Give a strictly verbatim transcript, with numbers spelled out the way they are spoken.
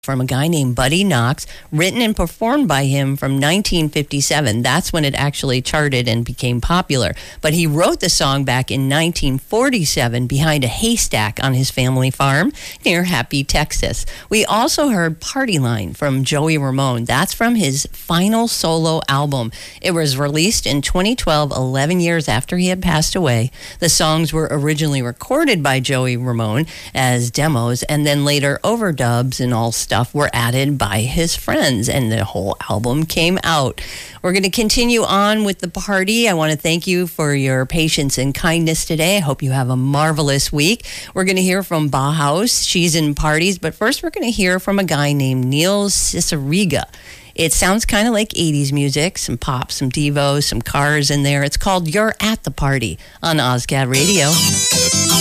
from a guy named Buddy Knox, written and performed by him from nineteen fifty-seven. That's when it actually charted and became popular. But he wrote the song back in nineteen forty-seven behind a haystack on his family farm near Happy, Texas. We also heard Party Line from Joey Ramone. That's from his final solo album. It was released in twenty twelve, eleven years after he had passed away. The songs were originally recorded by Joey Ramone as demos, and then later overdubs and all stuff were added by his friends, and the whole album came out. We're going to continue on with the party. I want to thank you for your patience and kindness today. I hope you have a marvelous week. We're going to hear from Bauhaus. She's in parties, but first we're going to hear from a guy named Neil Cicierega. It sounds kind of like eighties music, some pop, some Devo, some Cars in there. It's called You're at the Party on OzCat Radio.